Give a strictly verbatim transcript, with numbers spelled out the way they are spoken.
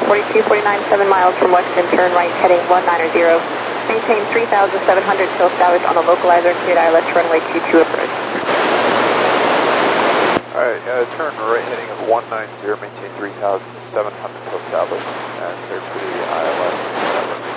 forty-two forty-nine, seven miles from west and turn right heading one nine zero. Maintain three thousand seven hundred till established on the localizer, cleared I L S runway two two approach. Alright, uh, turn right heading of one nine zero, maintain three thousand seven hundred till established, and clear for the I L S.